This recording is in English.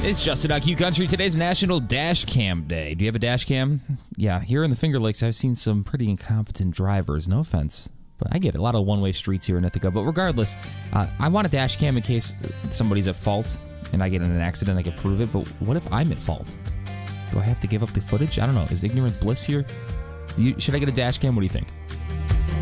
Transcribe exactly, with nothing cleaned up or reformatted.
It's Justin on Q Country. Today's National Dash Cam Day. Do you have a dash cam? Yeah, here in the Finger Lakes, I've seen some pretty incompetent drivers. No offense, but I get it. A lot of one-way streets here in Ithaca. But regardless, uh, I want a dash cam in case somebody's at fault and I get in an accident. I can prove it. But what if I'm at fault? Do I have to give up the footage? I don't know. Is ignorance bliss here? Do you, should I get a dash cam? What do you think?